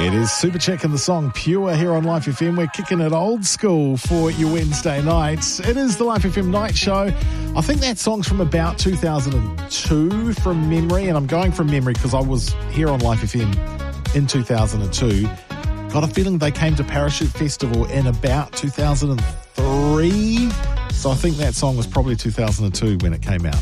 It is Superchick and the song Pure here on Life FM. We're kicking it old school for your Wednesday nights. It is the Life FM Night Show. I think that song's from about 2002 from memory, and I'm going from memory because I was here on Life FM in 2002. Got a feeling they came to Parachute Festival in about 2003. So I think that song was probably 2002 when it came out.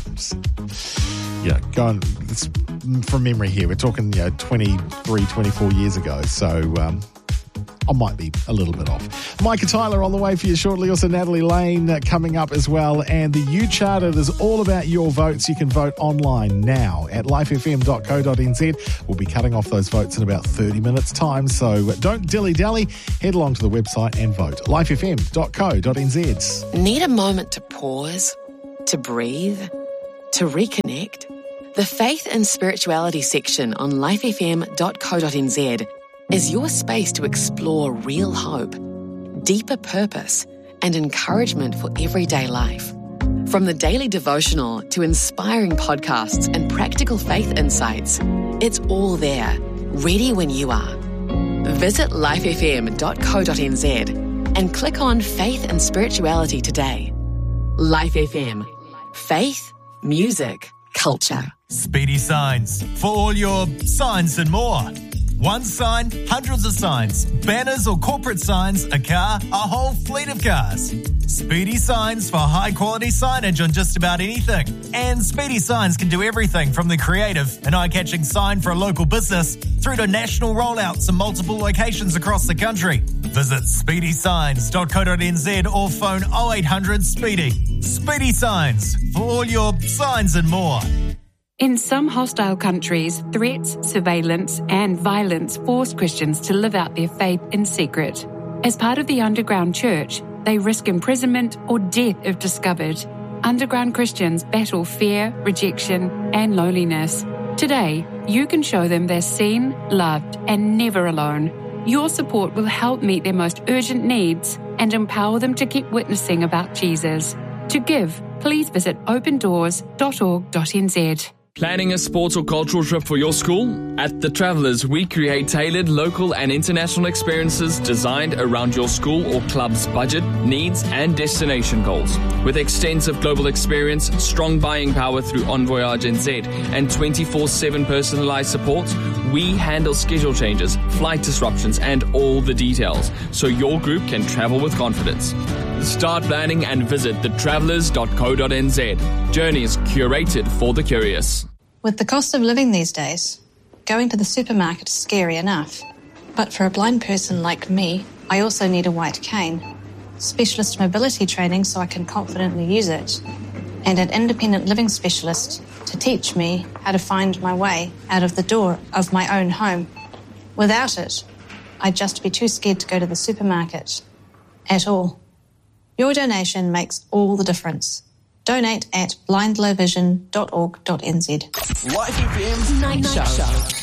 It's from memory here. We're talking 23, 24 years ago. So I might be a little bit off. Micah Tyler on the way for you shortly. Also Natalie Lane coming up as well. And the U Chart, it is all about your votes. You can vote online now at lifefm.co.nz. We'll be cutting off those votes in about 30 minutes' time. So don't dilly-dally. Head along to the website and vote. lifefm.co.nz. Need a moment to pause, to breathe, to reconnect? The Faith and Spirituality section on lifefm.co.nz is your space to explore real hope, deeper purpose, and encouragement for everyday life. From the daily devotional to inspiring podcasts and practical faith insights, it's all there, ready when you are. Visit lifefm.co.nz and click on Faith and Spirituality today. Life FM. Faith, music, culture. Speedy Signs, for all your signs and more. One sign, hundreds of signs, banners or corporate signs, a car, a whole fleet of cars. Speedy Signs for high-quality signage on just about anything. And Speedy Signs can do everything from the creative and eye-catching sign for a local business through to national rollouts in multiple locations across the country. Visit speedysigns.co.nz or phone 0800 SPEEDY. Speedy Signs for all your signs and more. In some hostile countries, threats, surveillance, and violence force Christians to live out their faith in secret. As part of the underground church, they risk imprisonment or death if discovered. Underground Christians battle fear, rejection, and loneliness. Today, you can show them they're seen, loved, and never alone. Your support will help meet their most urgent needs and empower them to keep witnessing about Jesus. To give, please visit opendoors.org.nz. Planning a sports or cultural trip for your school? At The Travellers, we create tailored local and international experiences designed around your school or club's budget, needs, and destination goals. With extensive global experience, strong buying power through Envoyage NZ, and 24/7 personalized support, we handle schedule changes, flight disruptions, and all the details, so your group can travel with confidence. Start planning and visit thetravellers.co.nz. Journeys curated for the curious. With the cost of living these days, going to the supermarket is scary enough. But for a blind person like me, I also need a white cane, specialist mobility training so I can confidently use it, and an independent living specialist to teach me how to find my way out of the door of my own home. Without it, I'd just be too scared to go to the supermarket at all. Your donation makes all the difference. Donate at blindlowvision.org.nz. Life FM Night Show.